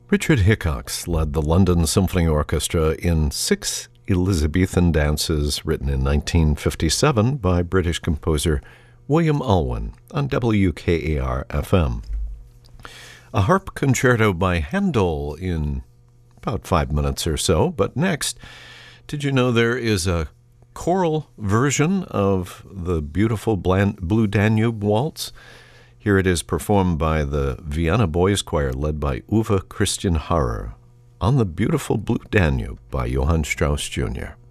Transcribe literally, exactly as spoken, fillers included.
Richard Hickox led the London Symphony Orchestra in six Elizabethan dances written in nineteen fifty-seven by British composer William Alwyn on W K A R F M. A harp concerto by Handel in about five minutes or so, but next, did you know there is a choral version of the beautiful Blue Danube Waltz? Here it is performed by the Vienna Boys Choir led by Uwe Christian Harrer on the beautiful Blue Danube by Johann Strauss Junior